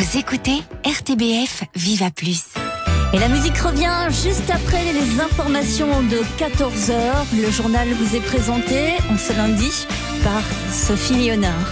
Vous écoutez RTBF Viva Plus. Et la musique revient juste après les informations de 14h. Le journal vous est présenté en ce lundi par Sophie Léonard.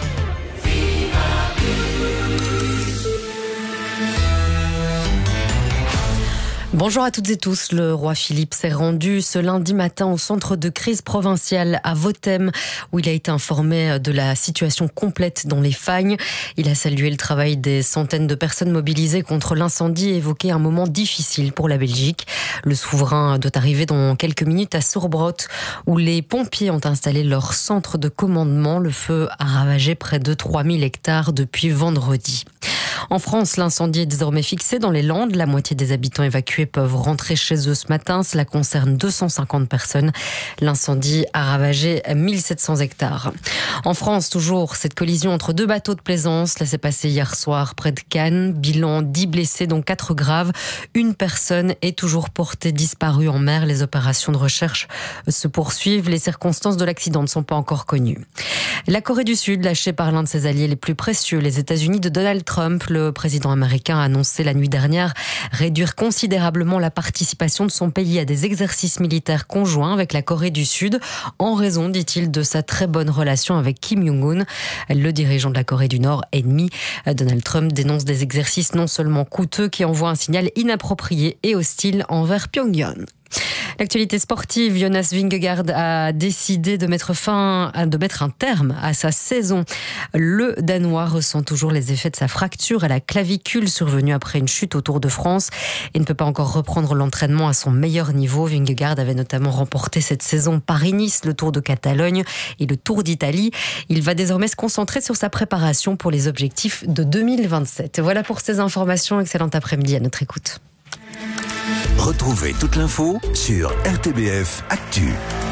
Bonjour à toutes et tous. Le roi Philippe s'est rendu ce lundi matin au centre de crise provincial à Vothem, où il a été informé de la situation complète dans les Fagnes. Il a salué le travail des centaines de personnes mobilisées contre l'incendie et évoqué un moment difficile pour la Belgique. Le souverain doit arriver dans quelques minutes à Sourbrot, où les pompiers ont installé leur centre de commandement. Le feu a ravagé près de 3000 hectares depuis vendredi. En France, l'incendie est désormais fixé dans les Landes. La moitié des habitants évacués peuvent rentrer chez eux ce matin. Cela concerne 250 personnes. L'incendie a ravagé 1700 hectares. En France, toujours, cette collision entre deux bateaux de plaisance. Cela s'est passé hier soir près de Cannes. Bilan 10 blessés, dont 4 graves. Une personne est toujours portée disparue en mer. Les opérations de recherche se poursuivent. Les circonstances de l'accident ne sont pas encore connues. La Corée du Sud, lâchée par l'un de ses alliés les plus précieux, les États-Unis de Donald Trump. Le président américain a annoncé la nuit dernière réduire considérablement la participation de son pays à des exercices militaires conjoints avec la Corée du Sud, en raison, dit-il, de sa très bonne relation avec Kim Jong-un, le dirigeant de la Corée du Nord, ennemi. Donald Trump dénonce des exercices non seulement coûteux qui envoient un signal inapproprié et hostile envers Pyongyang. L'actualité sportive, Jonas Vingegaard a décidé de mettre un terme à sa saison. Le Danois ressent toujours les effets de sa fracture à la clavicule survenue après une chute au Tour de France et ne peut pas encore reprendre l'entraînement à son meilleur niveau. Vingegaard avait notamment remporté cette saison Paris-Nice, le Tour de Catalogne et le Tour d'Italie. Il va désormais se concentrer sur sa préparation pour les objectifs de 2027. Voilà pour ces informations. Excellent après-midi à notre écoute. Retrouvez toute l'info sur RTBF Actu.